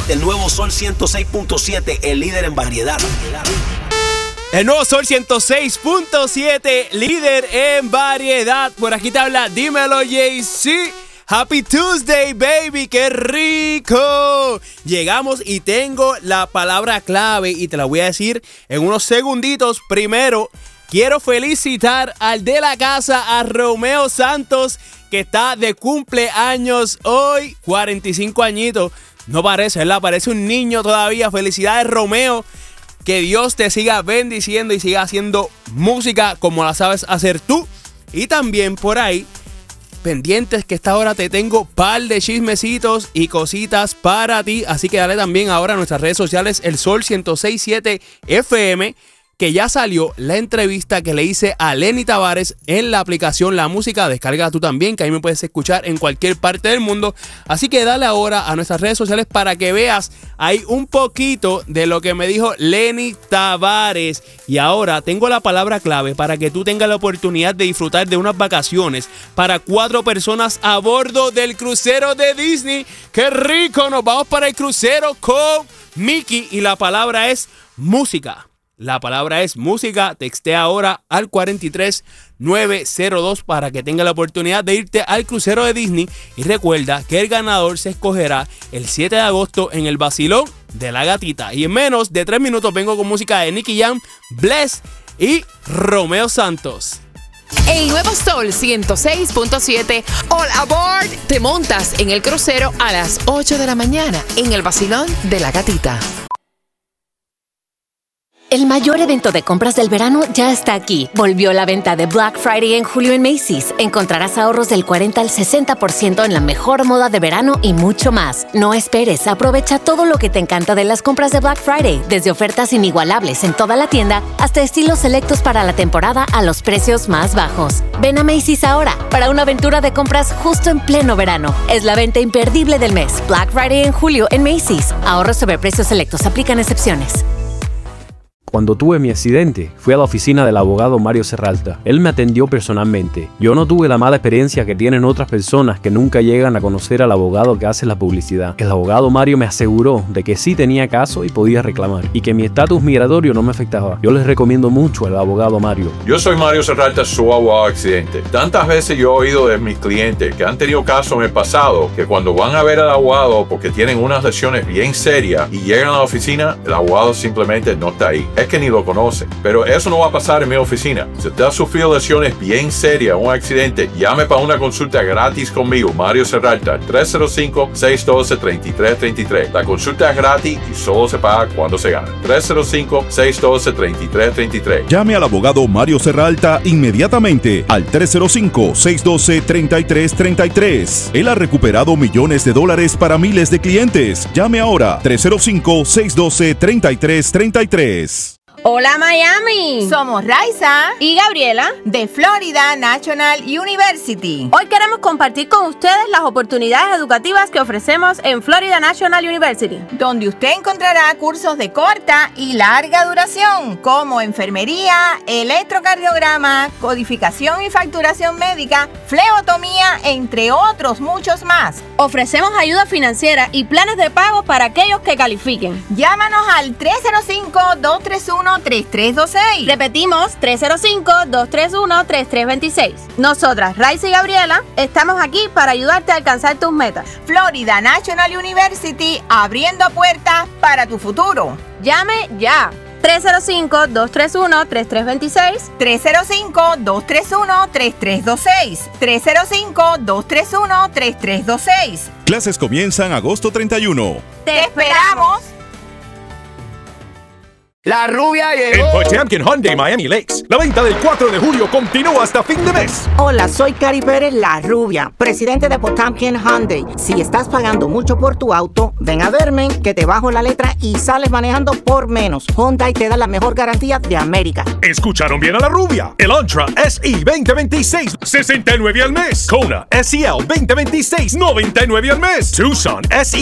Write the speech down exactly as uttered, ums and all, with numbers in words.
del nuevo Sol ciento seis punto siete, el líder en variedad. El nuevo Sol ciento seis punto siete, líder en variedad. Por aquí te habla, dímelo Jay-Z. Happy Tuesday, baby, qué rico. Llegamos y tengo la palabra clave y te la voy a decir en unos segunditos. Primero, quiero felicitar al de la casa, a Romeo Santos, que está de cumpleaños hoy, cuarenta y cinco añitos. No parece, ¿verdad? Parece un niño todavía. Felicidades, Romeo. Que Dios te siga bendiciendo y siga haciendo música como la sabes hacer tú. Y también por ahí, pendientes que esta hora te tengo par de chismecitos y cositas para ti. Así que dale también ahora a nuestras redes sociales, el Sol ciento seis punto siete F M, que ya salió la entrevista que le hice a Lenny Tavares en la aplicación La Música. Descárgala tú también, que ahí me puedes escuchar en cualquier parte del mundo. Así que dale ahora a nuestras redes sociales para que veas ahí un poquito de lo que me dijo Lenny Tavares. Y ahora tengo la palabra clave para que tú tengas la oportunidad de disfrutar de unas vacaciones para cuatro personas a bordo del crucero de Disney. ¡Qué rico! Nos vamos para el crucero con Mickey y la palabra es música. La palabra es música. Textea ahora al cuatro tres nueve cero dos para que tenga la oportunidad de irte al crucero de Disney. Y recuerda que el ganador se escogerá el siete de agosto en el vacilón de la gatita. Y en menos de tres minutos vengo con música de Nicky Jam, Bless y Romeo Santos. El nuevo Sol ciento seis punto siete, All Aboard. Te montas en el crucero a las ocho de la mañana en el vacilón de la gatita. El mayor evento de compras del verano ya está aquí. Volvió la venta de Black Friday en julio en Macy's. Encontrarás ahorros del cuarenta al sesenta por ciento en la mejor moda de verano y mucho más. No esperes, aprovecha todo lo que te encanta de las compras de Black Friday, desde ofertas inigualables en toda la tienda hasta estilos selectos para la temporada a los precios más bajos. Ven a Macy's ahora para una aventura de compras justo en pleno verano. Es la venta imperdible del mes. Black Friday en julio en Macy's. Ahorros sobre precios selectos. Aplican excepciones. Cuando tuve mi accidente, fui a la oficina del abogado Mario Serralta. Él me atendió personalmente. Yo no tuve la mala experiencia que tienen otras personas que nunca llegan a conocer al abogado que hace la publicidad. El abogado Mario me aseguró de que sí tenía caso y podía reclamar, y que mi estatus migratorio no me afectaba. Yo les recomiendo mucho al abogado Mario. Yo soy Mario Serralta, su abogado de accidente. Tantas veces yo he oído de mis clientes que han tenido casos en el pasado, que cuando van a ver al abogado porque tienen unas lesiones bien serias y llegan a la oficina, el abogado simplemente no está ahí. Es que ni lo conocen. Pero eso no va a pasar en mi oficina. Si usted ha sufrido lesiones bien serias, un accidente, llame para una consulta gratis conmigo, Mario Serralta, tres cero cinco, seis uno dos, tres tres tres tres. La consulta es gratis y solo se paga cuando se gana. tres cero cinco, seis uno dos, tres tres tres tres. Llame al abogado Mario Serralta inmediatamente al tres cero cinco, seis uno dos, tres tres tres tres. Él ha recuperado millones de dólares para miles de clientes. Llame ahora, tres cero cinco, seis uno dos, tres tres tres tres. Hola Miami, somos Raiza y Gabriela de Florida National University. Hoy queremos compartir con ustedes las oportunidades educativas que ofrecemos en Florida National University, donde usted encontrará cursos de corta y larga duración como enfermería, electrocardiograma, codificación y facturación médica, flebotomía, entre otros muchos más. Ofrecemos ayuda financiera y planes de pago para aquellos que califiquen. Llámanos al tres cero cinco, dos tres uno, tres tres dos seis. Repetimos, tres cero cinco, dos tres uno, tres tres dos seis. Nosotras, Raiza y Gabriela, estamos aquí para ayudarte a alcanzar tus metas. Florida National University, abriendo puertas para tu futuro. Llame ya. tres cero cinco, dos tres uno, tres tres dos seis. tres cero cinco, dos tres uno, tres tres dos seis. tres cero cinco, dos tres uno, tres tres dos seis. Clases comienzan agosto treinta y uno. ¡Te esperamos! La rubia llegó. En Potemkin Hyundai Miami Lakes, la venta del cuatro de julio continúa hasta fin de mes. Hola, soy Cari Pérez, la rubia, presidente de Potemkin Hyundai. Si estás pagando mucho por tu auto, ven a verme, que te bajo la letra y sales manejando por menos. Hyundai te da la mejor garantía de América. ¿Escucharon bien a la rubia? El Antra S E veinte veintiséis, sesenta y nueve al mes. Kona S E L veinte veintiséis, noventa y nueve al mes. Tucson S E